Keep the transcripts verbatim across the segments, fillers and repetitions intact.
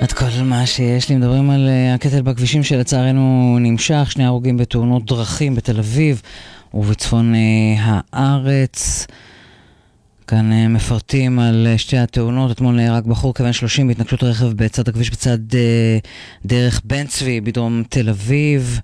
את כל מה שיש לי, מדברים על הקטל בכבישים שלצערנו נמשך, שני הרוגים בתאונות דרכים בתל אביב ובצפון הארץ. כאן מפרטים על שתי התאונות. אתמול נהרג בחור כבן שלושים בהתנגשות רכב בצד הכביש בצד דרך בן צבי בדרום תל אביב.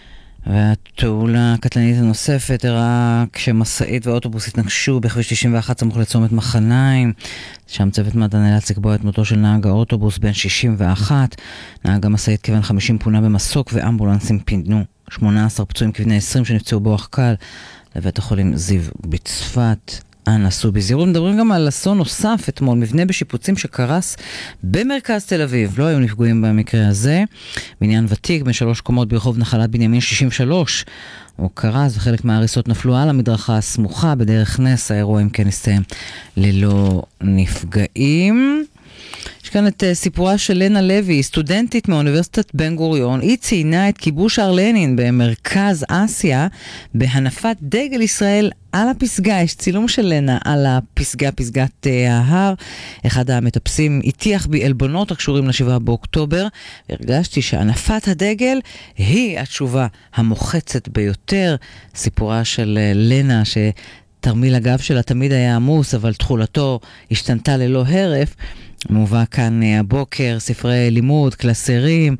והתאונה הקטלנית הנוספת אירעה כשמשאית ואוטובוס התנגשו בכביש תשעים ואחת סמוך לצומת מחניים. שם צוות מד"א נאלץ לקבוע את מותו של נהג האוטובוס בן שישים ואחת. נהג המשאית כבן חמישים פונה במסוק ואמבולנסים פינו שמונה עשר פצועים כבני עשרים שנפצעו באורח קל לבית החולים זיו בצפת. אנסו בזהירות. מדברים גם על אסון נוסף אתמול, מבנה בשיפוצים שקרס במרכז תל אביב. לא היו נפגועים במקרה הזה. בניין ותיק בין שלוש קומות ברחוב נחלת בנימין שישים ושלוש. הוא קרס וחלק מההריסות נפלו על המדרכה הסמוכה. בדרך נס האירוע אם כן הסתיים ללא נפגעים. יש כאן את סיפורה של לנה לוי, סטודנטית מאוניברסיטת בן גוריון. היא ציינה את כיבוש ארלנין במרכז אסיה בהנפת דגל ישראל על הפסגה. יש צילום של לנה על הפסגה, פסגת ההר. אחד המטפסים הטיח בי עלבונות הקשורים לשבעה באוקטובר. הרגשתי שהנפת הדגל היא התשובה המוחצת ביותר. סיפורה של לנה שתרמיל הגב שלה תמיד היה עמוס, אבל תחולתו השתנתה ללא הרף. מובא כאן הבוקר ספרי לימוד, קלסרים,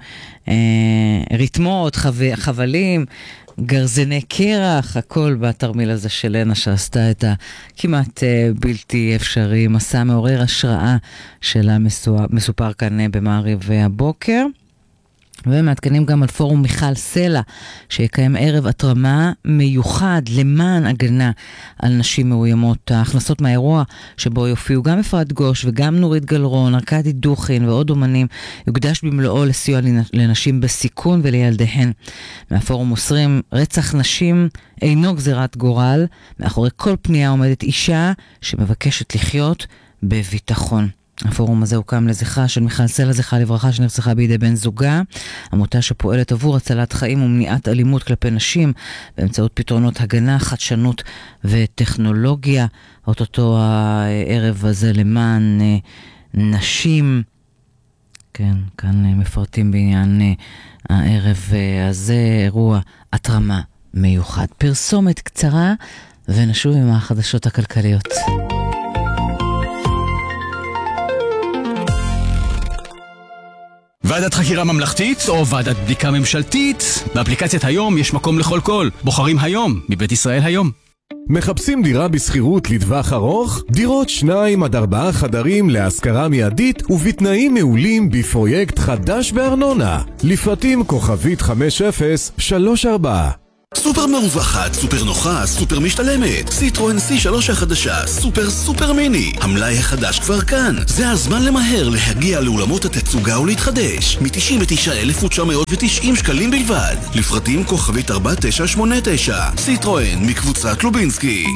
ריתמות, חבלים, גרזני קרח, הכל בתרמיל הזה של לנה שעשתה את הכמעט בלתי אפשרי. מסע מעורר השראה שלה מסופר כאן במעריב הבוקר. ומעדכנים גם על פורום מיכל סלע שיקיים ערב התרמה מיוחד למען הגנה על נשים מאוימות. ההכנסות מהאירוע שבו יופיעו גם אפרת גוש וגם נורית גלרון, ארקדי דוכין ועוד אומנים יוקדש במלואו לסיוע לנשים בסיכון ולילדיהן. מהפורום מוסרים, רצח נשים אינו גזירת גורל, מאחורי כל פנייה עומדת אישה שמבקשת לחיות בביטחון. הפורום הזה הוקם לזכרה של מיכל סלע, זכרה לברכה, שנרצחה בידי בן זוגה, עמותה שפועלת עבור הצלת חיים ומניעת אלימות כלפי נשים באמצעות פתרונות הגנה, חדשנות וטכנולוגיה. אותו הערב הזה למען נשים. כן, כאן מפרטים בעניין הערב הזה, אירוע התרמה מיוחד. פרסומת קצרה ונשוב עם החדשות הכלכליות. ועדת חקירה ממלכתית או ועדת בדיקה ממשלתית? באפליקציית היום יש מקום לכל קול. בוחרים היום מבית ישראל היום. מחפשים דירה בסחירות לטווח ארוך? דירות שניים עד ארבעה חדרים להשכרה מיידית ובתנאים מעולים בפרויקט חדש בארנונה. לפרטים כוכבית חמש אפס שלוש ארבע. סופר מרווחת, סופר נוחה, סופר משתלמת. סיטרואן סי שלוש החדשה, סופר סופר מיני. המלאי החדש כבר כאן. זה הזמן למהר להגיע לאולמות התצוגה ולהתחדש. מ-תשעים ותשעה אלף תשע מאות ותשעים שקלים בלבד. לפרטים כוכבית ארבע תשע שמונה תשע. סיטרואן מקבוצת לובינסקי.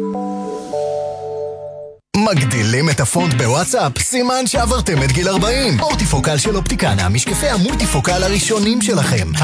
מגדילים את הפונט בוואטסאפ? סימן שעברתם את גיל ארבעים. אורטיפוקל של אופטיקנה, משקפי המולטיפוקל הראשונים שלכם.